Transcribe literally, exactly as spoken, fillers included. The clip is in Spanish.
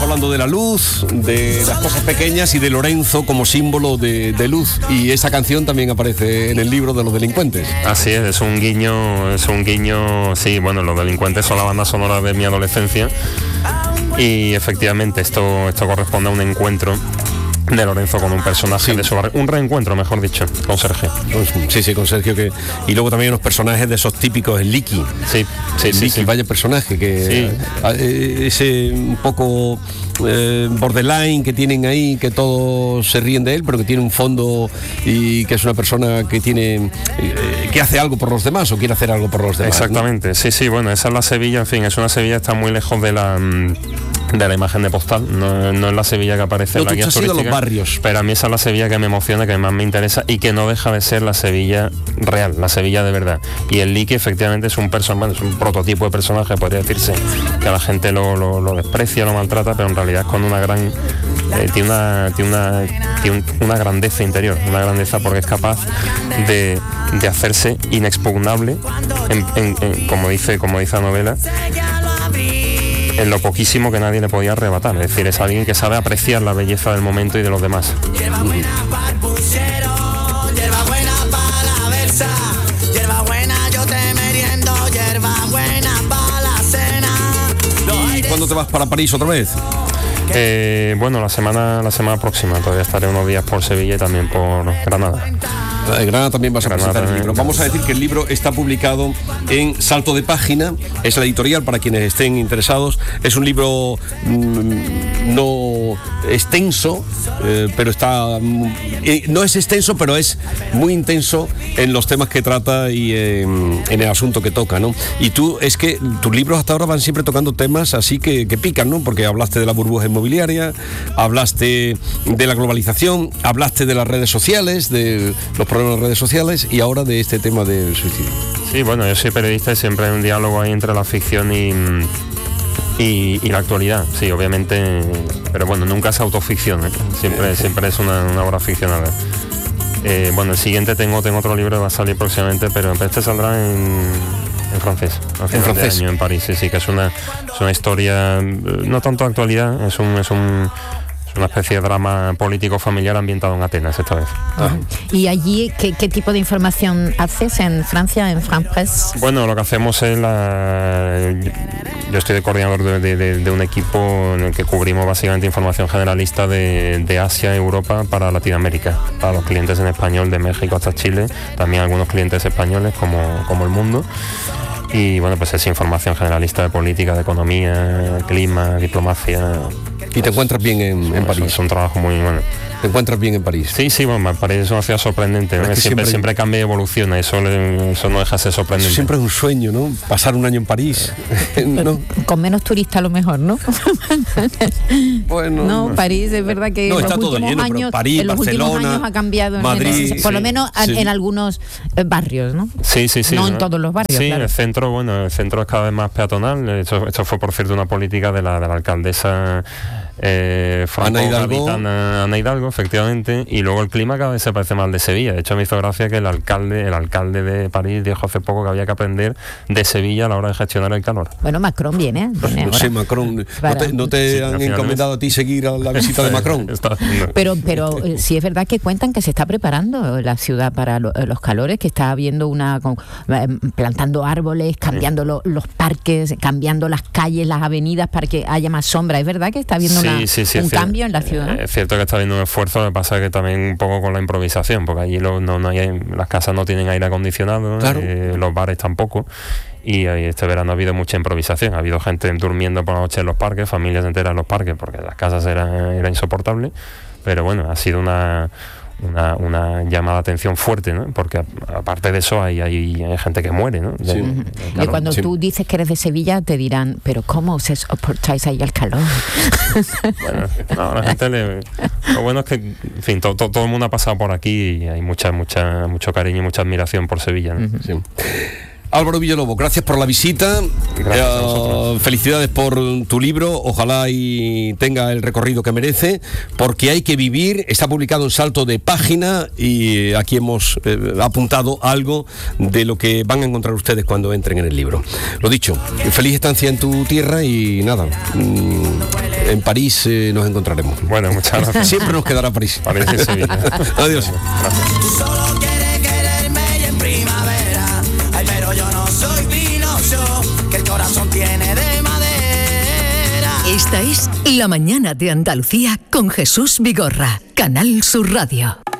hablando de la luz, de las cosas pequeñas y de Lorenzo como símbolo de, de luz. Y esa canción también aparece en el libro de Los Delincuentes. Así es, es un guiño, es un guiño, sí, bueno, Los Delincuentes son la banda sonora de mi adolescencia. Y efectivamente esto, esto corresponde a un encuentro de Lorenzo con un personaje sí. de su barrio, un reencuentro, mejor dicho, con Sergio. Sí, sí, con Sergio. Que y luego también unos personajes de esos típicos, el Liqui. Sí, sí, el sí, Liqui, sí. Vaya personaje, que sí. eh, ese un poco eh, borderline que tienen ahí, que todos se ríen de él, pero que tiene un fondo y que es una persona que tiene eh, que hace algo por los demás o quiere hacer algo por los demás. Exactamente, ¿no? sí, sí, bueno, esa es la Sevilla, en fin, es una Sevilla que está muy lejos de la de la imagen de postal, no, no es la Sevilla que aparece no, en la guía turística, los barrios. Pero a mí esa es la Sevilla que me emociona, que más me interesa y que no deja de ser la Sevilla real, la Sevilla de verdad. Y el Liqui efectivamente es un personaje, es un prototipo de personaje, podría decirse que la gente lo, lo, lo desprecia, lo maltrata, pero en realidad es con una gran eh, tiene una tiene una tiene una grandeza interior, una grandeza porque es capaz de, de hacerse inexpugnable en, en, en, como dice como dice la novela, en lo poquísimo que nadie le podía arrebatar. Es decir, es alguien que sabe apreciar la belleza del momento y de los demás. ¿Y cuándo te vas para París otra vez? Eh, bueno, la semana la semana próxima. Todavía estaré unos días por Sevilla y también por Granada. En Granada también vas a Granada, presentar el libro. Vamos a decir que el libro está publicado en Salto de Página, es la editorial para quienes estén interesados. Es un libro mmm, no extenso, eh, pero está eh, no es extenso, pero es muy intenso en los temas que trata y eh, en el asunto que toca, ¿no? Y tú, es que tus libros hasta ahora van siempre tocando temas así que, que pican, ¿no? Porque hablaste de la burbuja inmobiliaria, hablaste de la globalización, hablaste de las redes sociales, de los problemas de las redes sociales y ahora de este tema del suicidio. Sí, bueno, yo soy periodista y siempre hay un diálogo ahí entre la ficción y, y, y la actualidad, sí, obviamente, pero bueno, nunca es autoficción, ¿eh? siempre, siempre es una, una obra ficcionada. Eh, bueno, el siguiente tengo, tengo otro libro que va a salir próximamente, pero este saldrá en, en francés, a final en francés. de año en París, sí, sí, que es una, es una historia, no tanto de actualidad, es un... Es un una especie de drama político familiar ambientado en Atenas esta vez. Ah. ¿Y allí qué, qué tipo de información haces en Francia, en France Presse? Bueno, lo que hacemos es la... Yo estoy de coordinador de, de, de un equipo en el que cubrimos básicamente información generalista de, de Asia, Europa para Latinoamérica, para los clientes en español de México hasta Chile, también algunos clientes españoles como, como El Mundo. Y bueno, pues es información generalista de política, de economía, clima, diplomacia. ¿Y te encuentras bien en, en París? Es un trabajo muy bueno. ¿Te encuentras bien en París? Sí, sí, bueno, París es una ciudad sorprendente, ¿no? Es que siempre, siempre, siempre cambia y evoluciona, eso, eso no deja de ser sorprendente. Eso siempre es un sueño, ¿no? Pasar un año en París. ¿No? Con menos turistas a lo mejor, ¿no? Bueno, no, París es verdad que no, en está los todo últimos lleno, años, París, en los Barcelona, últimos años ha cambiado, Madrid, en ese, por sí, lo menos sí. en algunos barrios, ¿no? Sí, sí, sí. No, ¿no? en todos los barrios, Sí, claro. el centro, bueno, el centro es cada vez más peatonal. Esto, esto fue, por cierto, una política de la, de la alcaldesa eh, Ana Hidalgo. Ana Hidalgo, efectivamente, y luego el clima cada vez se parece más al de Sevilla. De hecho, me hizo gracia que el alcalde, el alcalde de París dijo hace poco que había que aprender de Sevilla a la hora de gestionar el calor. Bueno, Macron viene, viene ahora. Sí, Macron. Para... ¿No te, no te sí, han al encomendado a ti seguir a la visita de Macron? Está, no. Pero, pero eh, sí es verdad que cuentan que se está preparando la ciudad para lo, los calores, que está habiendo una con, eh, plantando árboles, cambiando sí. lo, los parques, cambiando las calles, las avenidas para que haya más sombra. Es verdad que está habiendo sí, una, sí, sí, un es cambio cierto, en la ciudad. Es cierto que está habiendo un esfuerzo, lo que pasa es que también un poco con la improvisación, porque allí lo, no, no hay, las casas no tienen aire acondicionado, claro. eh, los bares tampoco. Y este verano ha habido mucha improvisación, ha habido gente durmiendo por la noche en los parques, familias enteras en los parques, porque las casas eran, eran insoportables, pero bueno, ha sido una, una, una llamada de atención fuerte, ¿no? Porque aparte de eso hay, hay, hay gente que muere, ¿no? De, sí. de, claro, y cuando sí. tú dices que eres de Sevilla te dirán, pero ¿cómo se soportáis ahí el calor? Bueno, no, a la gente le... Lo bueno es que, en fin, to, to, todo el mundo ha pasado por aquí y hay mucha, mucha, mucho cariño y mucha admiración por Sevilla, ¿no? Uh-huh. Sí. Álvaro Villalobos, gracias por la visita. Gracias a vosotros. Eh, felicidades por tu libro, ojalá y tenga el recorrido que merece, porque hay que vivir. Está publicado en Salto de Página y aquí hemos eh, apuntado algo de lo que van a encontrar ustedes cuando entren en el libro. Lo dicho, feliz estancia en tu tierra y nada, mmm, en París eh, nos encontraremos. Bueno, muchas gracias. Siempre nos quedará París. París y Sevilla. Adiós. Gracias. Que el corazón tiene de madera. Esta es La Mañana de Andalucía con Jesús Vigorra, Canal Sur Radio.